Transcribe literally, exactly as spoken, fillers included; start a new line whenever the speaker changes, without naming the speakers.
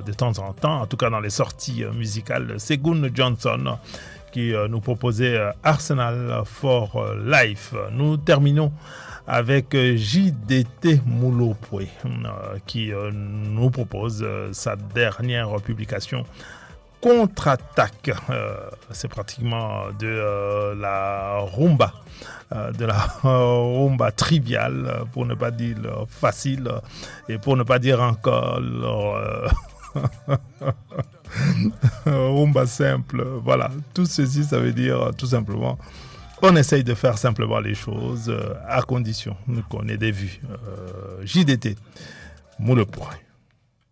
de temps en temps, en tout cas dans les sorties musicales, Segun Johnson qui nous proposait Arsenal for Life. Nous terminons avec J D T Mulopwe qui nous propose sa dernière publication Contre-attaque. Euh, c'est pratiquement de euh, la rumba, euh, de la euh, rumba triviale, pour ne pas dire facile, et pour ne pas dire encore euh, rumba simple. Voilà, tout ceci, ça veut dire tout simplement, on essaye de faire simplement les choses euh, à condition qu'on ait des vues. Euh, J D T, Mulopwe.